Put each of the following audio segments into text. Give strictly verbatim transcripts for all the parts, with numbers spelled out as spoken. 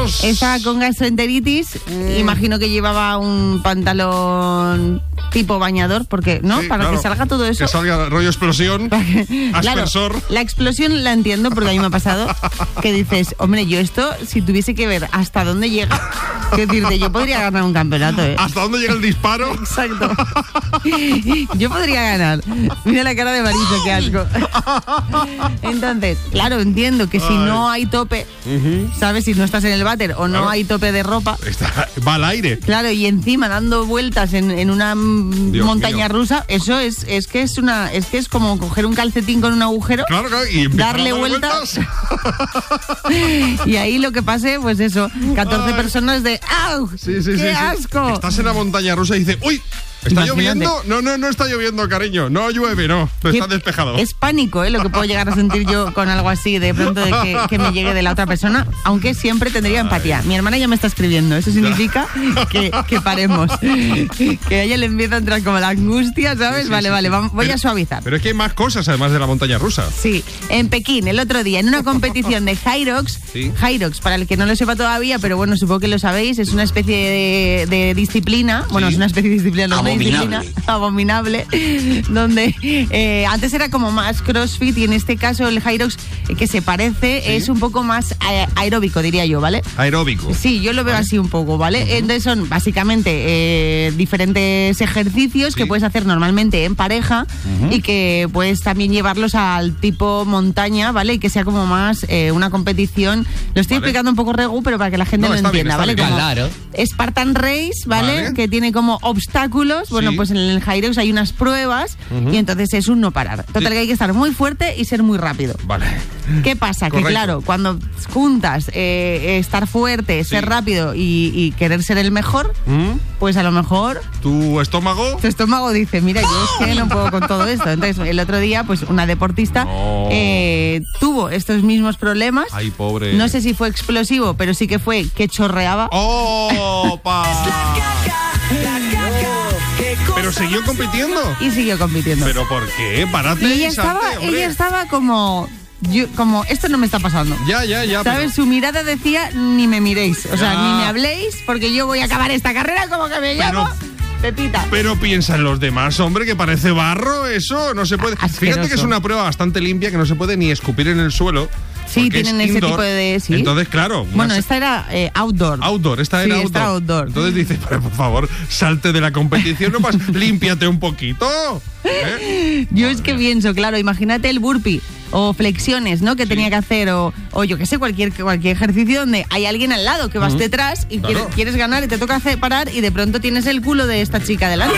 cuéntanos. Estaba con gastroenteritis, mm. imagino que llevaba un pantalón tipo bañador, porque, ¿no? Sí, para claro. que salga todo eso. Que salga rollo explosión, aspersor. Claro, la explosión la entiendo porque a mí me ha pasado que dices, hombre, yo esto, si tuviese que ver hasta dónde llega, que decirte, yo podría ganar un campeonato, ¿eh? ¿Hasta dónde llega el disparo? Exacto. Yo podría ganar. Mira la cara de Mariso, qué asco. Entonces, claro, entiendo que si Ay. no hay tope, uh-huh. ¿sabes? Si no estás en el váter o no claro. hay tope de ropa. Está, va al aire. Claro, y encima dando vueltas en, en una Dios montaña mío. rusa, eso es, es que es una, es que es como coger un calcetín con un agujero, claro, claro, y darle vueltas. vueltas. Y ahí lo que pase, pues eso, catorce Ay. personas de ¡au! Sí, sí, ¡Qué sí, asco! Sí. Estás en la montaña rusa y dices, ¡uy! ¿Está Imagínate. lloviendo? No, no, no está lloviendo, cariño. No llueve, no. Está despejado. Es pánico, ¿eh? Lo que puedo llegar a sentir yo con algo así, de pronto de que, que me llegue de la otra persona, aunque siempre tendría empatía. Mi hermana ya me está escribiendo. Eso significa que, que paremos. Que a ella le empieza a entrar como la angustia, ¿sabes? Sí, sí, vale, sí, vale, sí. vamos, voy pero, a suavizar. Pero es que hay más cosas además de la montaña rusa. Sí, en Pekín, el otro día, en una competición de Hyrox. ¿Sí? Hyrox, para el que no lo sepa todavía, pero bueno, supongo que lo sabéis, es una especie de, de disciplina. ¿Sí? Bueno, es una especie de disciplina, no abominable. disciplina, abominable, donde eh, antes era como más CrossFit y en este caso el Hyrox, eh, que se parece, ¿Sí? es un poco más eh, aeróbico, diría yo, ¿vale? Aeróbico. Sí, yo lo veo ¿Vale? así un poco, ¿vale? Uh-huh. Entonces son básicamente eh, diferentes ejercicios sí. que puedes hacer normalmente en pareja uh-huh. y que puedes también llevarlos al tipo montaña, ¿vale? Y que sea como más eh, una competición. Lo estoy vale. explicando un poco regu, pero para que la gente no, lo entienda, bien, ¿vale? Bien. Como claro. Spartan Race, ¿vale? vale. Que tiene como obstáculos. Bueno, sí. pues en el Hyrox hay unas pruebas uh-huh. y entonces es un no parar. Total, sí. que hay que estar muy fuerte y ser muy rápido. Vale. ¿Qué pasa? Correcto. Que claro, cuando juntas eh, estar fuerte, sí. ser rápido y, y querer ser el mejor, ¿Mm? pues a lo mejor tu estómago tu estómago dice, mira, yo es que no puedo con todo esto. Entonces el otro día pues una deportista no. eh, tuvo estos mismos problemas. Ay, pobre. No sé si fue explosivo, pero sí que fue que chorreaba. ¡Oh, pa! Pero siguió compitiendo. Y siguió compitiendo. ¿Pero por qué? Párate Y ella y salte, estaba, hombre. ella estaba como yo, como esto no me está pasando. Ya, ya, ya. ¿Sabes? Pero... Su mirada decía, ni me miréis. O ya. sea, ni me habléis, porque yo voy a acabar esta carrera como que me llamo Pepita. Pero piensa en los demás, hombre, que parece barro eso. No se puede. Asqueroso. Fíjate que es una prueba bastante limpia, que no se puede ni escupir en el suelo. Sí, tienen ese indoor. tipo de... ¿sí? Entonces, claro. Bueno, una... esta era eh, outdoor. Outdoor, esta sí, era outdoor. Esta outdoor. Entonces dices, pero por favor, salte de la competición, no pas, límpiate un poquito. ¿Eh? Yo Madre es que mía. pienso, claro, imagínate el burpee o flexiones, ¿no? Que sí. tenía que hacer, o, o yo qué sé, cualquier, cualquier ejercicio donde hay alguien al lado que vas uh-huh. detrás y claro. quieres, quieres ganar y te toca hacer parar y de pronto tienes el culo de esta chica delante.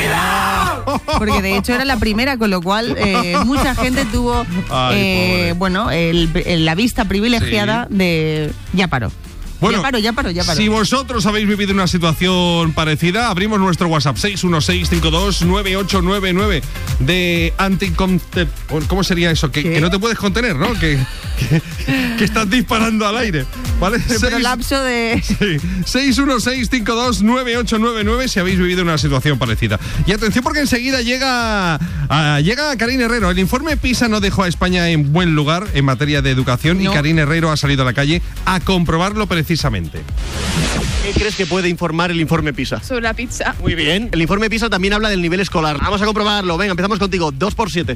Porque de hecho era la primera, con lo cual eh, mucha gente tuvo, Ay, eh, bueno, el, el, la vista privilegiada sí. de ya paró. Bueno, ya paro, ya paro, ya paro. Si vosotros habéis vivido una situación parecida, abrimos nuestro WhatsApp seis uno seis cinco dos nueve ocho nueve nueve de anticontep... ¿Cómo sería eso? Que, que no te puedes contener, ¿no? Que, que, que estás disparando al aire, ¿vale? El prolapso de... Sí, seis uno seis cinco dos nueve ocho nueve nueve si habéis vivido una situación parecida. Y atención porque enseguida llega, uh, llega Karine Herrero. El informe PISA no dejó a España en buen lugar en materia de educación no. y Karine Herrero ha salido a la calle a comprobarlo precisamente. Precisamente. ¿Qué crees que puede informar el informe PISA? Sobre la pizza. Muy bien. El informe PISA también habla del nivel escolar. Vamos a comprobarlo. Venga, empezamos contigo. dos por siete.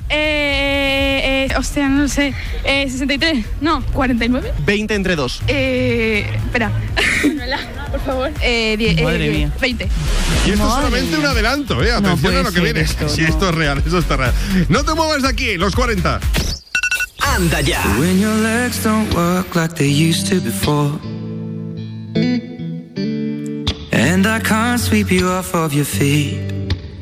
Eh, eh, hostia, no lo sé. Eh, sesenta y tres. No, cuarenta y nueve. veinte entre dos. Eh, espera. Por favor. Eh, diez, Madre eh, mía. veinte. Y esto Madre es solamente mía. un adelanto, ¿eh? Atención no a lo que viene. Esto, si no. esto es real, eso está real. No te muevas de aquí, los cuarenta. Anda ya. When your legs don't work like they used to before. And I can't sweep you off of your feet.